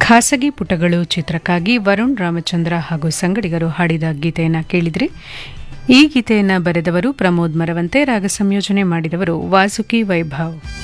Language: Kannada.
ಖಾಸಗಿ ಪುಟಗಳು ಚಿತ್ರಕ್ಕಾಗಿ ವರುಣ್ ರಾಮಚಂದ್ರ ಹಾಗೂ ಸಂಗಡಿಗರು ಹಾಡಿದ ಗೀತೆಯನ್ನು ಕೇಳಿದ್ರಿ. ಈ ಗೀತೆಯನ್ನು ಬರೆದವರು ಪ್ರಮೋದ್ ಮರವಂತೆ, ರಾಗ ಸಂಯೋಜನೆ ಮಾಡಿದವರು ವಾಸುಕಿ ವೈಭವ್.